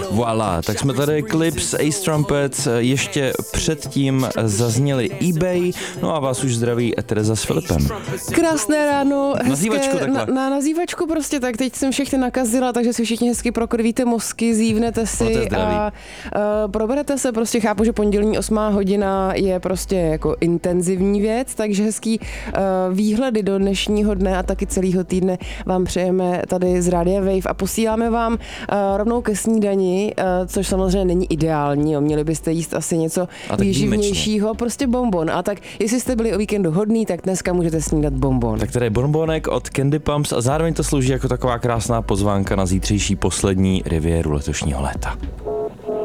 Voilà, tak jsme tady klip z Ace Trumpet, ještě předtím zazněli eBay, no a vás už zdraví Tereza s Filipem. Krásné ráno, Nazývačku takhle. Na nazývačku prostě tak, teď jsem všechny nakazila, takže si všichni hezky prokrvíte mozky, zívnete si a proberete se, prostě chápu, že pondělní 8 hodina je prostě jako intenzivní věc, takže hezký výhledy do dnešního dne a taky celého týdne vám přejeme tady z Rádia Wave a posíláme vám rovnou ke snídani, což samozřejmě není ideální, jo. Měli byste jíst asi něco výživnějšího, prostě bonbon. A tak, jestli jste byli o víkendu hodný, tak dneska můžete snídat bonbon. Tak tady je bonbonek od Candy Pumps a zároveň to slouží jako taková krásná pozvánka na zítřejší poslední riviéru letošního léta.